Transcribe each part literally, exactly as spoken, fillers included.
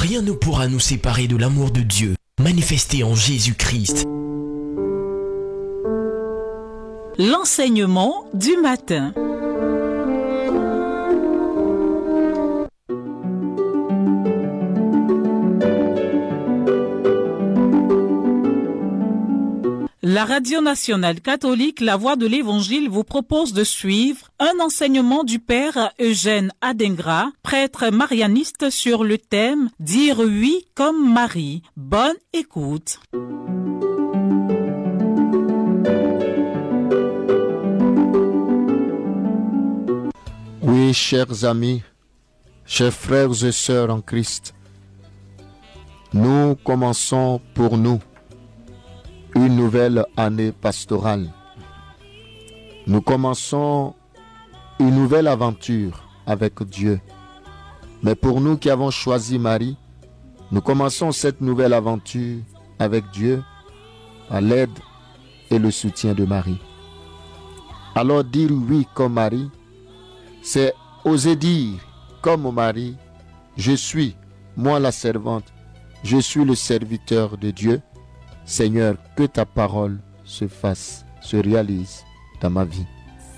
Rien ne pourra nous séparer de l'amour de Dieu, manifesté en Jésus-Christ. L'enseignement du matin. La Radio nationale catholique La Voix de l'Évangile vous propose de suivre un enseignement du Père Eugène Adingra, prêtre marianiste, sur le thème « Dire oui comme Marie ». Bonne écoute. Oui, chers amis, chers frères et sœurs en Christ, nous commençons pour nous une nouvelle année pastorale. Nous commençons une nouvelle aventure avec Dieu. Mais pour nous qui avons choisi Marie, nous commençons cette nouvelle aventure avec Dieu à l'aide et le soutien de Marie. Alors dire oui comme Marie, c'est oser dire comme Marie, je suis, moi la servante, je suis le serviteur de Dieu. Seigneur, que ta parole se fasse, se réalise dans ma vie.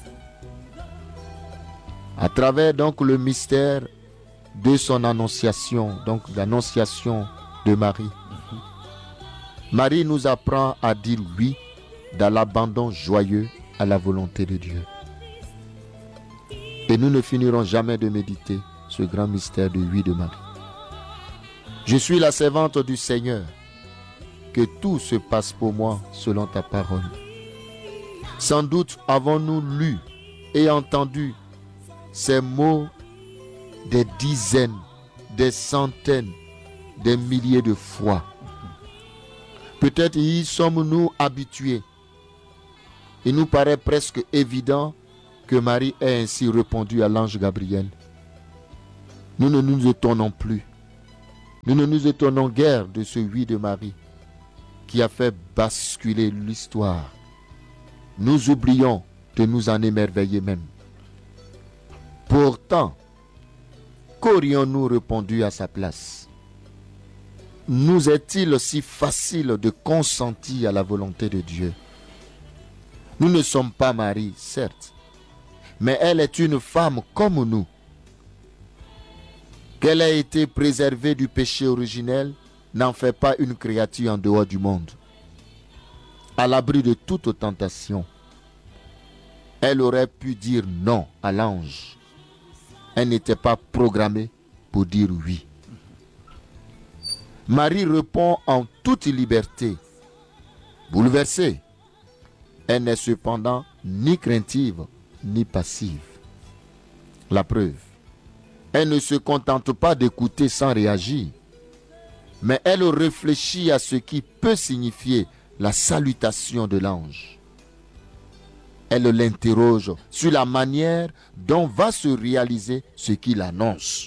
À travers donc le mystère de son annonciation, donc l'annonciation de Marie, Marie nous apprend à dire oui dans l'abandon joyeux à la volonté de Dieu. Et nous ne finirons jamais de méditer ce grand mystère de oui de Marie. Je suis la servante du Seigneur. Que tout se passe pour moi selon ta parole. Sans doute avons-nous lu et entendu ces mots des dizaines, des centaines, des milliers de fois. Peut-être y sommes-nous habitués. Il nous paraît presque évident que Marie ait ainsi répondu à l'ange Gabriel. Nous ne nous étonnons plus. Nous ne nous étonnons guère de ce oui de Marie qui a fait basculer l'histoire. Nous oublions de nous en émerveiller même. Pourtant, qu'aurions-nous répondu à sa place? Nous est-il si facile de consentir à la volonté de Dieu? Nous ne sommes pas Marie, certes, mais elle est une femme comme nous. Qu'elle ait été préservée du péché originel n'en fait pas une créature en dehors du monde, à l'abri de toute tentation. Elle aurait pu dire non à l'ange. Elle n'était pas programmée pour dire oui. Marie répond en toute liberté. Bouleversée, elle n'est cependant ni craintive ni passive. La preuve, elle ne se contente pas d'écouter sans réagir, mais elle réfléchit à ce qui peut signifier la salutation de l'ange. Elle l'interroge sur la manière dont va se réaliser ce qu'il annonce.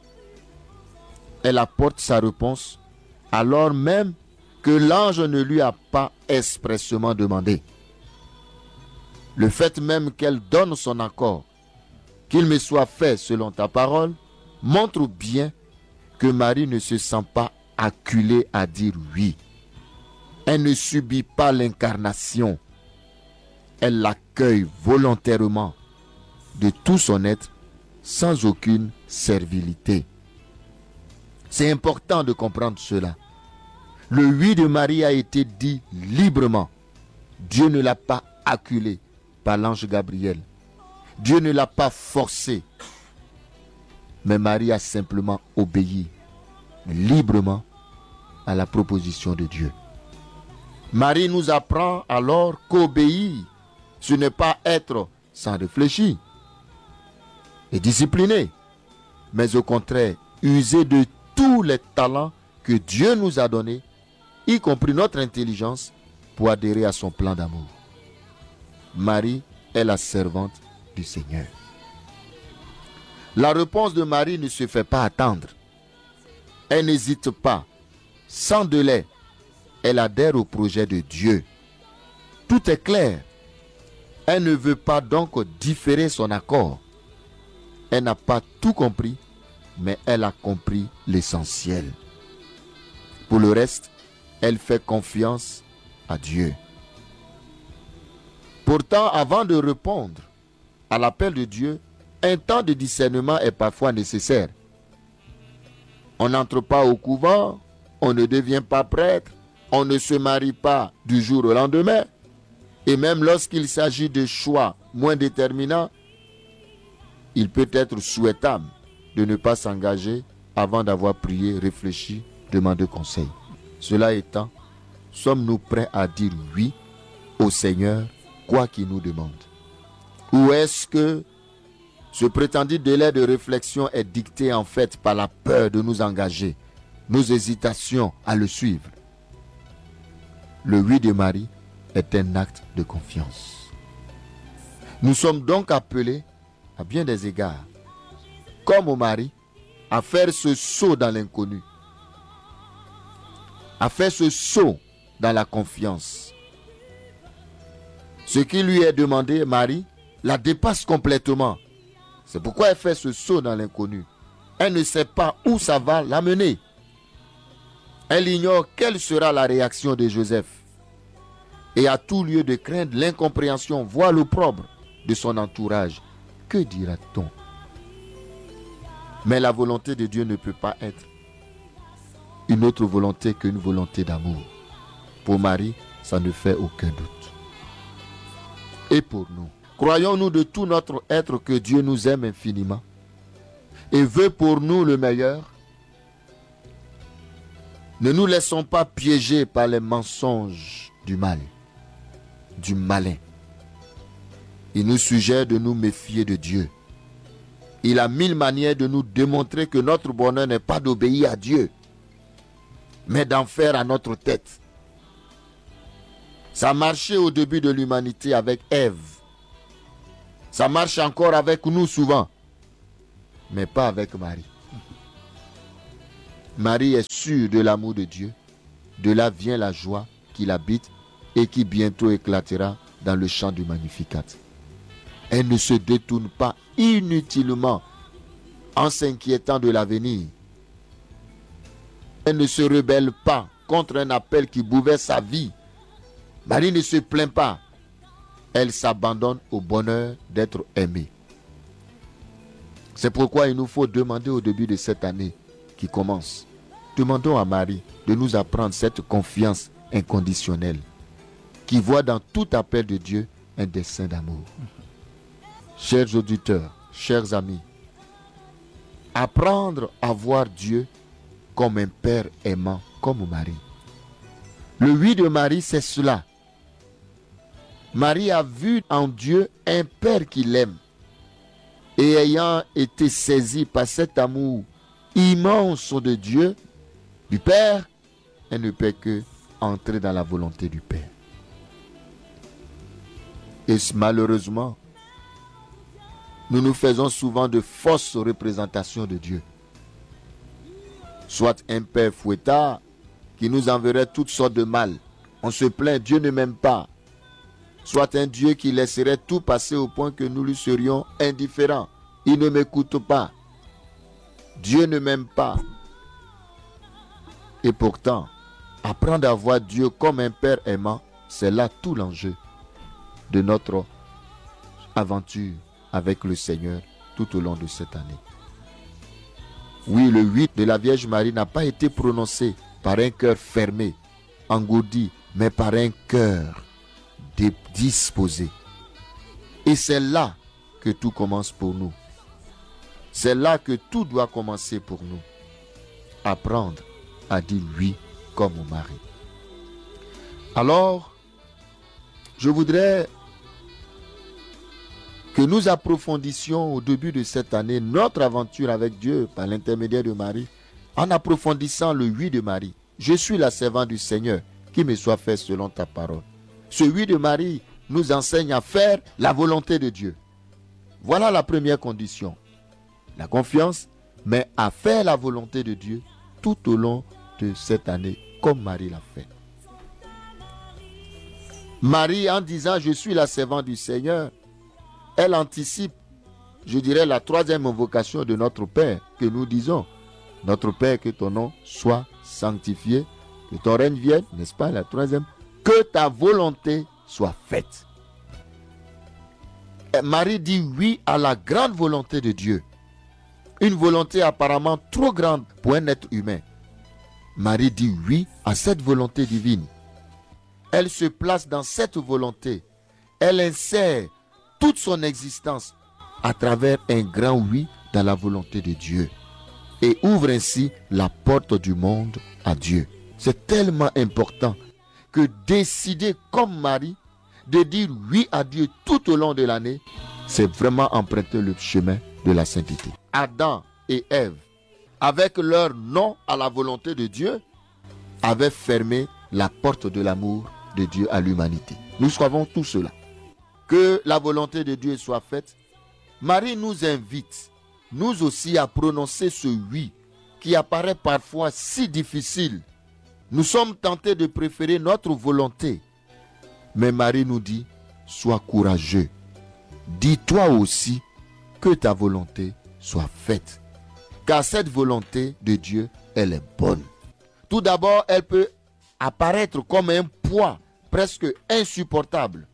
Elle apporte sa réponse alors même que l'ange ne lui a pas expressément demandé. Le fait même qu'elle donne son accord, qu'il me soit fait selon ta parole, montre bien que Marie ne se sent pas acculée à dire oui. Elle ne subit pas l'incarnation. Elle l'accueille volontairement de tout son être sans aucune servilité. C'est important de comprendre cela. Le oui de Marie a été dit librement. Dieu ne l'a pas acculé par l'ange Gabriel. Dieu ne l'a pas forcé. Mais Marie a simplement obéi librement à la proposition de Dieu. Marie nous apprend alors qu'obéir, ce n'est pas être sans réfléchir et discipliné, mais au contraire, user de tous les talents que Dieu nous a donnés, y compris notre intelligence, pour adhérer à son plan d'amour. Marie est la servante du Seigneur. La réponse de Marie ne se fait pas attendre. Elle n'hésite pas. Sans délai, elle adhère au projet de Dieu. Tout est clair. Elle ne veut pas donc différer son accord. Elle n'a pas tout compris, mais elle a compris l'essentiel. Pour le reste, elle fait confiance à Dieu. Pourtant, avant de répondre à l'appel de Dieu, un temps de discernement est parfois nécessaire. On n'entre pas au couvent, on ne devient pas prêtre, on ne se marie pas du jour au lendemain. Et même lorsqu'il s'agit de choix moins déterminants, il peut être souhaitable de ne pas s'engager avant d'avoir prié, réfléchi, demandé conseil. Cela étant, sommes-nous prêts à dire oui au Seigneur, quoi qu'il nous demande? Ou est-ce que ce prétendu délai de réflexion est dicté en fait par la peur de nous engager, nos hésitations à le suivre? Le oui de Marie est un acte de confiance. Nous sommes donc appelés, à bien des égards, comme au mari, à faire ce saut dans l'inconnu, à faire ce saut dans la confiance. Ce qui lui est demandé, Marie, la dépasse complètement. C'est pourquoi elle fait ce saut dans l'inconnu. Elle ne sait pas où ça va l'amener. Elle ignore quelle sera la réaction de Joseph. Et a tout lieu de craindre l'incompréhension, voire l'opprobre de son entourage. Que dira-t-on? Mais la volonté de Dieu ne peut pas être une autre volonté qu'une volonté d'amour. Pour Marie, ça ne fait aucun doute. Et pour nous, croyons-nous de tout notre être que Dieu nous aime infiniment et veut pour nous le meilleur? Ne nous laissons pas piéger par les mensonges du mal, du malin. Il nous suggère de nous méfier de Dieu. Il a mille manières de nous démontrer que notre bonheur n'est pas d'obéir à Dieu, mais d'en faire à notre tête. Ça marchait au début de l'humanité avec Ève. Ça marche encore avec nous souvent, mais pas avec Marie. Marie est sûre de l'amour de Dieu. De là vient la joie qui l'habite et qui bientôt éclatera dans le chant du Magnificat. Elle ne se détourne pas inutilement en s'inquiétant de l'avenir. Elle ne se rebelle pas contre un appel qui bouleverse sa vie. Marie ne se plaint pas. Elle s'abandonne au bonheur d'être aimée. C'est pourquoi il nous faut demander au début de cette année qui commence. Demandons à Marie de nous apprendre cette confiance inconditionnelle qui voit dans tout appel de Dieu un dessein d'amour. Chers auditeurs, chers amis, apprendre à voir Dieu comme un père aimant, comme Marie. Le oui de Marie, c'est cela. Marie a vu en Dieu un père qui l'aime. Et ayant été saisie par cet amour immense de Dieu, du Père, elle ne peut que entrer dans la volonté du Père. Et malheureusement, nous nous faisons souvent de fausses représentations de Dieu. Soit un père fouettard qui nous enverrait toutes sortes de mal. On se plaint, Dieu ne m'aime pas. Soit un Dieu qui laisserait tout passer au point que nous lui serions indifférents. Il ne m'écoute pas. Dieu ne m'aime pas. Et pourtant, apprendre à voir Dieu comme un Père aimant, c'est là tout l'enjeu de notre aventure avec le Seigneur tout au long de cette année. Oui, le oui de la Vierge Marie n'a pas été prononcé par un cœur fermé, engourdi, mais par un cœur disposé. Et c'est là que tout commence pour nous. C'est là que tout doit commencer pour nous. Apprendre à dire oui comme au mari. Alors, je voudrais que nous approfondissions au début de cette année notre aventure avec Dieu par l'intermédiaire de Marie, en approfondissant le oui de Marie. Je suis la servante du Seigneur, qu'il me soit fait selon ta parole. Ce oui de Marie nous enseigne à faire la volonté de Dieu. Voilà la première condition. La confiance, mais à faire la volonté de Dieu tout au long de cette année, comme Marie l'a fait. Marie, en disant « Je suis la servante du Seigneur », elle anticipe, je dirais, la troisième invocation de notre Père que nous disons. Notre Père, que ton nom soit sanctifié, que ton règne vienne, n'est-ce pas, la troisième, que ta volonté soit faite. Et Marie dit oui à la grande volonté de Dieu. Une volonté apparemment trop grande pour un être humain. Marie dit oui à cette volonté divine. Elle se place dans cette volonté. Elle insère toute son existence à travers un grand oui dans la volonté de Dieu. Et ouvre ainsi la porte du monde à Dieu. C'est tellement important que décider comme Marie de dire oui à Dieu tout au long de l'année, c'est vraiment emprunter le chemin de la sainteté. Adam et Ève, avec leur non à la volonté de Dieu, avaient fermé la porte de l'amour de Dieu à l'humanité. Nous savons tout cela. Que la volonté de Dieu soit faite. Marie nous invite, nous aussi, à prononcer ce oui qui apparaît parfois si difficile. Nous sommes tentés de préférer notre volonté. Mais Marie nous dit, sois courageux. Dis-toi aussi que ta volonté soit faite. Car cette volonté de Dieu, elle est bonne. Tout d'abord, elle peut apparaître comme un poids presque insupportable.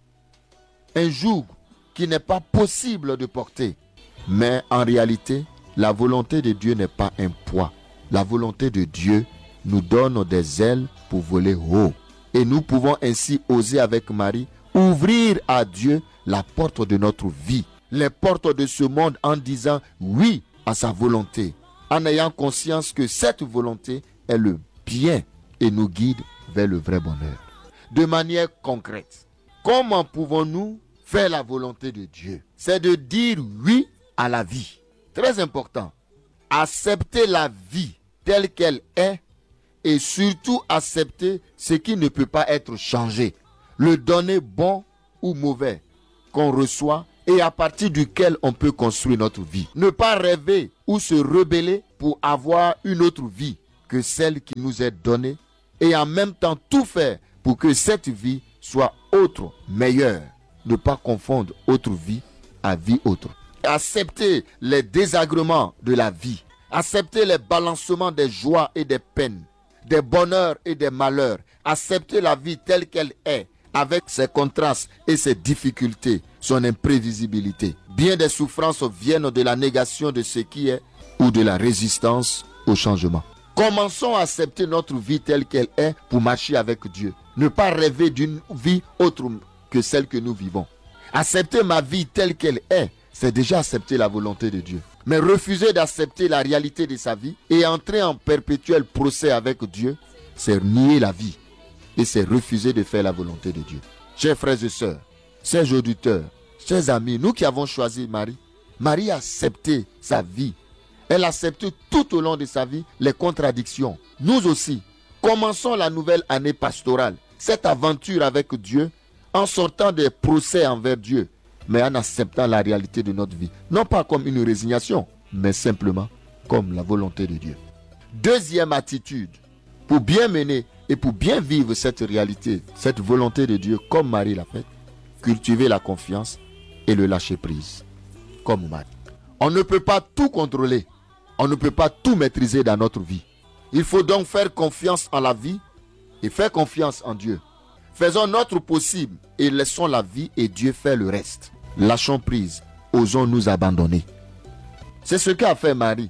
Un joug qui n'est pas possible de porter. Mais en réalité, la volonté de Dieu n'est pas un poids. La volonté de Dieu nous donne des ailes pour voler haut. Et nous pouvons ainsi oser avec Marie ouvrir à Dieu la porte de notre vie, les portes de ce monde en disant oui à sa volonté, en ayant conscience que cette volonté est le bien et nous guide vers le vrai bonheur. De manière concrète, comment pouvons-nous faire la volonté de Dieu? C'est de dire oui à la vie. Très important. Accepter la vie telle qu'elle est et surtout accepter ce qui ne peut pas être changé. Le donner bon ou mauvais qu'on reçoit et à partir duquel on peut construire notre vie. Ne pas rêver ou se rebeller pour avoir une autre vie que celle qui nous est donnée et en même temps tout faire pour que cette vie soit autre, meilleure. Ne pas confondre autre vie à vie autre. Accepter les désagréments de la vie. Accepter les balancements des joies et des peines, des bonheurs et des malheurs. Accepter la vie telle qu'elle est, avec ses contrastes et ses difficultés, son imprévisibilité. Bien des souffrances viennent de la négation de ce qui est ou de la résistance au changement. Commençons à accepter notre vie telle qu'elle est pour marcher avec Dieu. Ne pas rêver d'une vie autre que celle que nous vivons. Accepter ma vie telle qu'elle est, c'est déjà accepter la volonté de Dieu. Mais refuser d'accepter la réalité de sa vie et entrer en perpétuel procès avec Dieu, c'est nier la vie. Et c'est refuser de faire la volonté de Dieu. Chers frères et sœurs, chers auditeurs, chers amis, nous qui avons choisi Marie, Marie a accepté sa vie. Elle a accepté tout au long de sa vie les contradictions. Nous aussi, commençons la nouvelle année pastorale, cette aventure avec Dieu, en sortant des procès envers Dieu, mais en acceptant la réalité de notre vie. Non pas comme une résignation, mais simplement comme la volonté de Dieu. Deuxième attitude, pour bien mener et pour bien vivre cette réalité, cette volonté de Dieu comme Marie l'a fait, cultiver la confiance et le lâcher prise, comme Marie. On ne peut pas tout contrôler, on ne peut pas tout maîtriser dans notre vie. Il faut donc faire confiance en la vie et faire confiance en Dieu. Faisons notre possible et laissons la vie et Dieu faire le reste. Lâchons prise, osons nous abandonner. C'est ce qu'a fait Marie.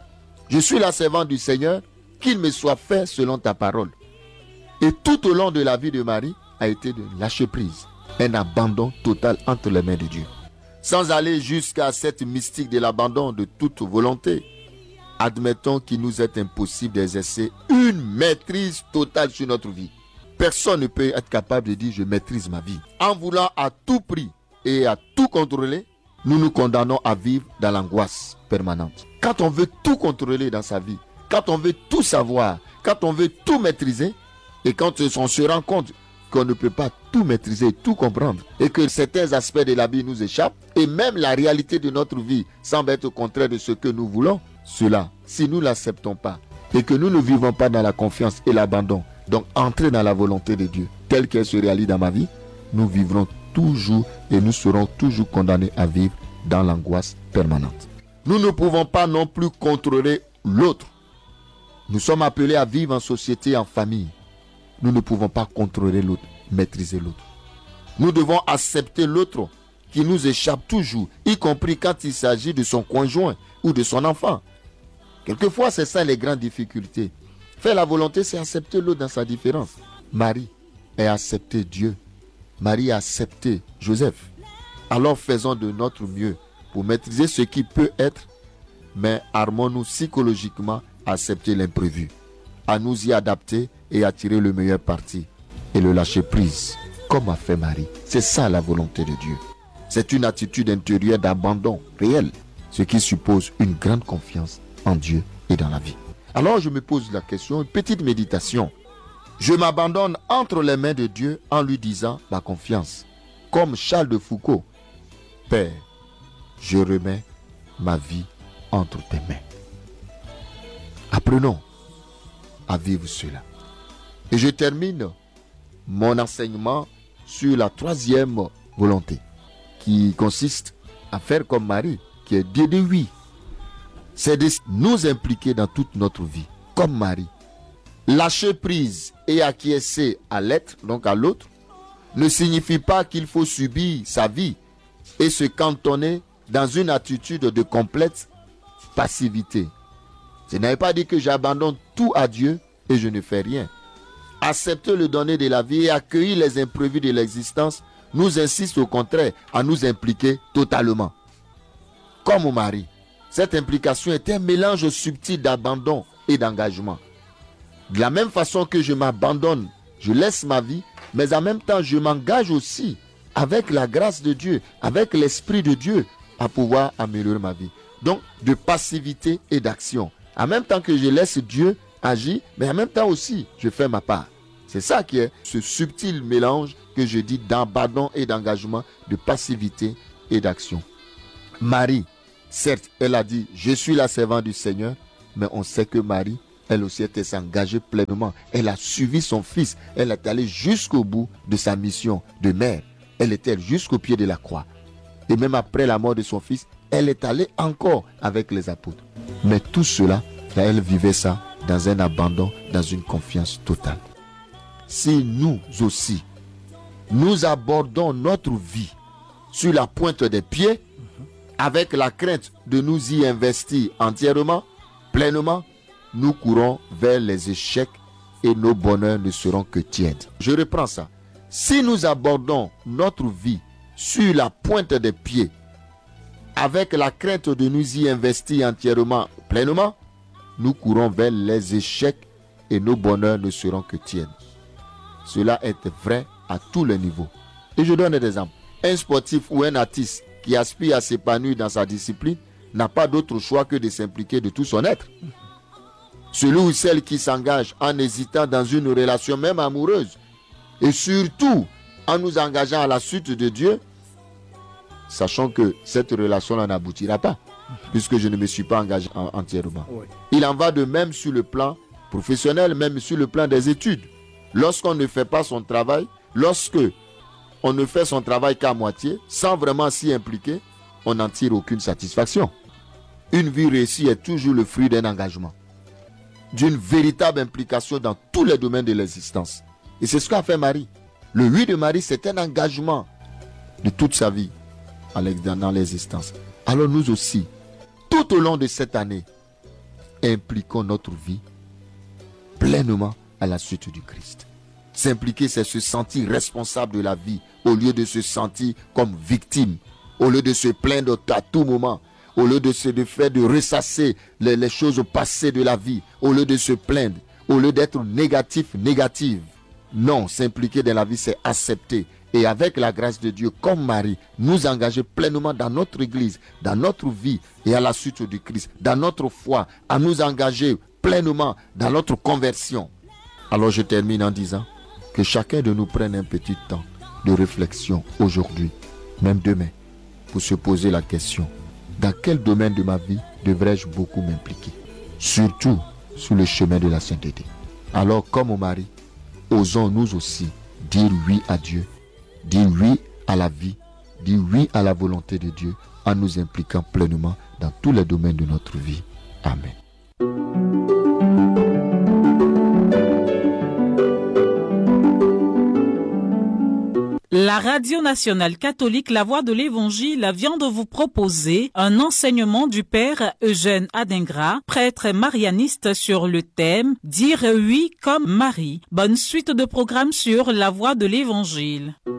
Je suis la servante du Seigneur, qu'il me soit fait selon ta parole. Et tout au long de la vie de Marie a été de lâcher prise, un abandon total entre les mains de Dieu. Sans aller jusqu'à cette mystique de l'abandon de toute volonté, admettons qu'il nous est impossible d'exercer une maîtrise totale sur notre vie. Personne ne peut être capable de dire je maîtrise ma vie. En voulant à tout prix et à tout contrôler, nous nous condamnons à vivre dans l'angoisse permanente. Quand on veut tout contrôler dans sa vie, quand on veut tout savoir, quand on veut tout maîtriser, et quand on se rend compte qu'on ne peut pas tout maîtriser, tout comprendre, et que certains aspects de la vie nous échappent, et même la réalité de notre vie semble être contraire de ce que nous voulons, cela, si nous ne l'acceptons pas, et que nous ne vivons pas dans la confiance et l'abandon, donc entrer dans la volonté de Dieu, telle qu'elle se réalise dans ma vie, nous vivrons toujours et nous serons toujours condamnés à vivre dans l'angoisse permanente. Nous ne pouvons pas non plus contrôler l'autre. Nous sommes appelés à vivre en société, en famille. nous ne pouvons pas contrôler l'autre, maîtriser l'autre. Nous devons accepter l'autre qui nous échappe toujours, y compris quand il s'agit de son conjoint ou de son enfant. Quelquefois, c'est ça les grandes difficultés. Faire la volonté, c'est accepter l'autre dans sa différence. Marie a accepté Dieu. Marie a accepté Joseph. Alors faisons de notre mieux pour maîtriser ce qui peut être, mais armons-nous psychologiquement à accepter l'imprévu, à nous y adapter et à tirer le meilleur parti et le lâcher prise, comme a fait Marie. C'est ça la volonté de Dieu. C'est une attitude intérieure d'abandon réel, ce qui suppose une grande confiance en Dieu et dans la vie. Alors je me pose la question, une petite méditation. Je m'abandonne entre les mains de Dieu en lui disant ma confiance. Comme Charles de Foucault, Père, je remets ma vie entre tes mains. Apprenons à vivre cela. Et je termine mon enseignement sur la troisième volonté, qui consiste à faire comme Marie, qui est Dieu de oui. C'est de nous impliquer dans toute notre vie, comme Marie. Lâcher prise et acquiescer à l'être, donc à l'autre, ne signifie pas qu'il faut subir sa vie et se cantonner dans une attitude de complète passivité. Ce n'est pas dit que j'abandonne tout à Dieu et je ne fais rien. Accepter le donner de la vie et accueillir les imprévus de l'existence nous insiste au contraire à nous impliquer totalement. Comme au mari, cette implication est un mélange subtil d'abandon et d'engagement. De la même façon que je m'abandonne, je laisse ma vie, mais en même temps je m'engage aussi avec la grâce de Dieu, avec l'Esprit de Dieu à pouvoir améliorer ma vie. Donc de passivité et d'action. En même temps que je laisse Dieu agir, mais en même temps aussi je fais ma part. C'est ça qui est ce subtil mélange que je dis d'abandon et d'engagement, de passivité et d'action. Marie, certes, elle a dit, je suis la servante du Seigneur, mais on sait que Marie, elle aussi était s'engager pleinement. Elle a suivi son fils. Elle est allée jusqu'au bout de sa mission de mère. Elle était jusqu'au pied de la croix. Et même après la mort de son fils, elle est allée encore avec les apôtres. Mais tout cela, elle vivait ça dans un abandon, dans une confiance totale. Si nous aussi, nous abordons notre vie sur la pointe des pieds, avec la crainte de nous y investir entièrement, pleinement, nous courons vers les échecs et nos bonheurs ne seront que tièdes. Je reprends ça. Si nous abordons notre vie sur la pointe des pieds, avec la crainte de nous y investir entièrement, pleinement, nous courons vers les échecs et nos bonheurs ne seront que tièdes. Cela est vrai à tous les niveaux. Et je donne des exemples. Un sportif ou un artiste qui aspire à s'épanouir dans sa discipline n'a pas d'autre choix que de s'impliquer de tout son être. Celui ou celle qui s'engage en hésitant dans une relation même amoureuse et surtout en nous engageant à la suite de Dieu, sachant que cette relation-là n'aboutira pas puisque je ne me suis pas engagé en, entièrement. Oui. Il en va de même sur le plan professionnel, même sur le plan des études. Lorsqu'on ne fait pas son travail, lorsque on ne fait son travail qu'à moitié, sans vraiment s'y impliquer, on n'en tire aucune satisfaction. Une vie réussie est toujours le fruit d'un engagement, d'une véritable implication dans tous les domaines de l'existence. Et c'est ce qu'a fait Marie. Le oui de Marie, c'est un engagement de toute sa vie dans l'existence. Alors nous aussi, tout au long de cette année, impliquons notre vie pleinement à la suite du Christ. S'impliquer, c'est se sentir responsable de la vie au lieu de se sentir comme victime, au lieu de se plaindre à tout moment, au lieu de se de faire de ressasser les, les choses passées de la vie, au lieu de se plaindre, au lieu d'être négatif, négative. Non, s'impliquer dans la vie, c'est accepter. Et avec la grâce de Dieu, comme Marie, nous engager pleinement dans notre église, dans notre vie et à la suite du Christ, dans notre foi, à nous engager pleinement dans notre conversion. Alors je termine en disant que chacun de nous prenne un petit temps de réflexion aujourd'hui, même demain, pour se poser la question: dans quel domaine de ma vie devrais-je beaucoup m'impliquer? Surtout sur le chemin de la sainteté. Alors comme au mari, osons nous aussi dire oui à Dieu, dire oui à la vie, dire oui à la volonté de Dieu en nous impliquant pleinement dans tous les domaines de notre vie. Amen. La Radio nationale catholique La Voix de l'Évangile vient de vous proposer un enseignement du Père Eugène Adingra, prêtre marianiste, sur le thème « Dire oui comme Marie ». Bonne suite de programmes sur La Voix de l'Évangile.